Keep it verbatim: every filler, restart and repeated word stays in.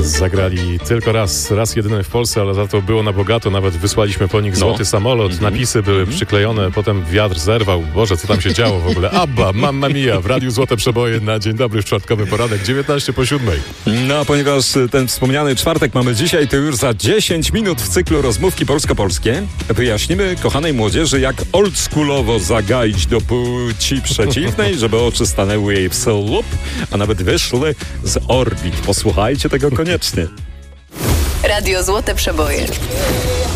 zagrali tylko raz, raz jedyny w Polsce, ale za to było na bogato. Nawet wysłaliśmy po nich Złoty no. Samolot. Mm-hmm. Napisy były mm-hmm. przyklejone, potem wiatr zerwał. Boże, co tam się działo w ogóle? Abba, Mamma Mia, w Radiu Złote Przeboje na Dzień Dobry w czwartkowy poranek, dziewiętnaście po siódmej. No, a ponieważ ten wspomniany czwartek mamy dzisiaj, to już za dziesięć minut w cyklu Rozmówki Polsko-Polskie wyjaśnimy kochanej młodzieży, jak oldschoolowo zagaić do płci przeciwnej, żeby oczy stanęły jej w słup, a nawet wyszły z orbit. Posłuchajcie tego koniecznie. Radio Złote Przeboje.